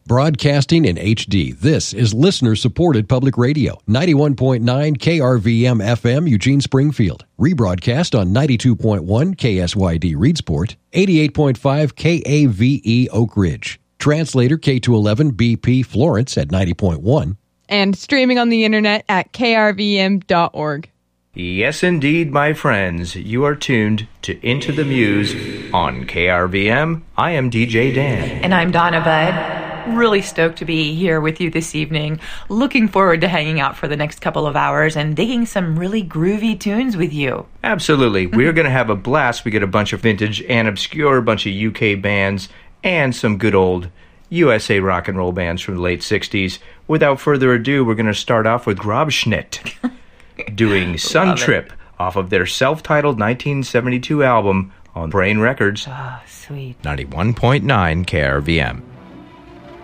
Broadcasting in HD, this is listener-supported public radio. 91.9 KRVM FM, Eugene Springfield. Rebroadcast on 92.1 KSYD Reedsport, 88.5 KAVE Oak Ridge. Translator K211 BP Florence at 90.1. And streaming on the internet at krvm.org. Yes, indeed, my friends. You are tuned to Into the Muse on KRVM. I am DJ Dan. And I'm Donna Budd. Really stoked to be here with you this evening. Looking forward to hanging out for the next couple of hours and digging some really groovy tunes with you. Absolutely. We're going to have a blast. We get a bunch of vintage and obscure, a bunch of UK bands, and some good old USA rock and roll bands from the late 60s. Without further ado, we're going to start off with Grobschnitt doing Sun Trip off of their self-titled 1972 album on Brain Records. Oh, sweet. 91.9 KRVM.